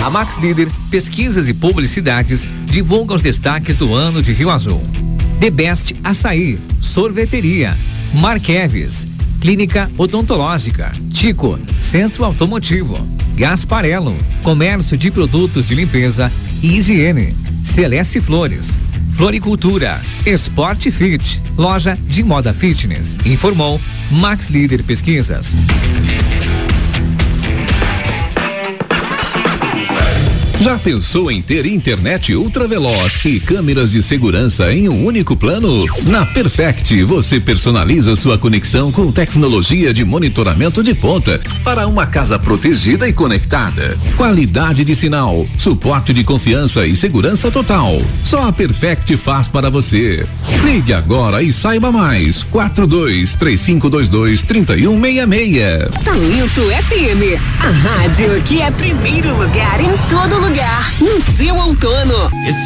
A Max Líder Pesquisas e Publicidades divulga os destaques do ano de Rio Azul. The Best Açaí, Sorveteria, Marqueves, Clínica Odontológica, Tico, Centro Automotivo, Gasparello, Comércio de Produtos de Limpeza e Higiene, Celeste Flores, Floricultura, Sport Fit, Loja de Moda Fitness, informou Max Líder Pesquisas. Já pensou em ter internet ultraveloz e câmeras de segurança em um único plano? Na Perfect, você personaliza sua conexão com tecnologia de monitoramento de ponta para uma casa protegida e conectada. Qualidade de sinal, suporte de confiança e segurança total. Só a Perfect faz para você. Ligue agora e saiba mais. 4235223166. Talento FM, a rádio que é primeiro lugar em todo lugar, no seu outono.